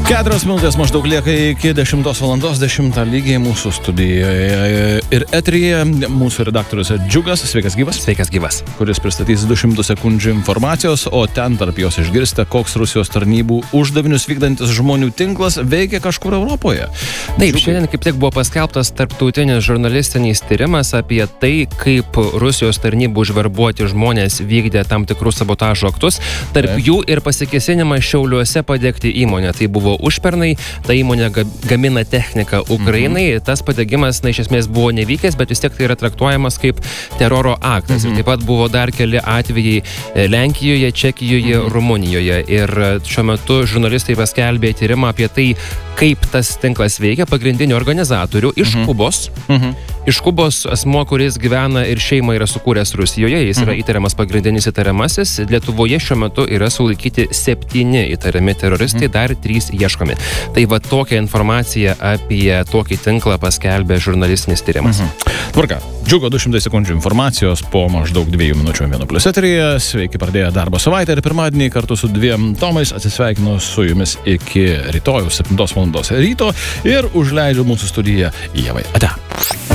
4 minutės maždaug lieka iki 10 valandos, 10 lygiai mūsų studijoje ir eteryje mūsų redaktorius Džiugas, sveikas gyvas. Sveikas gyvas. Kuris pristatys 200 sekundžių informacijos, o ten tarp jos išgirsite, koks Rusijos tarnybų uždavinius vykdantis žmonių tinklas veikia kažkur Europoje. Taip, šiandien kaip tik buvo paskelbtas tarptautinis žurnalistinis tyrimas apie tai, kaip Rusijos tarnybų užverbuoti žmonės vykdė tam tikrus sabotažo aktus, tarp jų ir pasikėsinimas Šiauliuose padegti įmonę. Tai buvo užpernai, ta įmonė gamina techniką Ukrainai, tas padegimas, iš esmės buvo nevykęs, bet vis tiek tai yra traktuojamas kaip teroro aktas. Ir taip pat buvo dar keli atvejai Lenkijoje, Čekijoje, Rumunijoje. Ir šiuo metu žurnalistai paskelbė tyrimą apie tai, kaip tas tinklas veikia, pagrindinių organizatorių iš Kubos. Iš Kubos asmuo, kuris gyvena ir šeimą yra sukūręs Rusijoje, jis yra įtariamas pagrindinis įtariamasis. Lietuvoje šiuo metu yra sulaikyti 7 įtariami teroristai, dar 3 ieškomi. Tai va tokią informaciją apie tokį tinklą paskelbė žurnalistinis tyrimas. Tvarka. Džiugo 200 sekundžių informacijos po maždaug 2 minučių 1+ eteryje. Sveiki pradėję darbo savaitę ir pirmadienį kartu su 2 Tomais atsisveikinu su jumis iki rytojaus 7 valandos ryto ir užleidžiu mūsų studiją Ievai. Ate.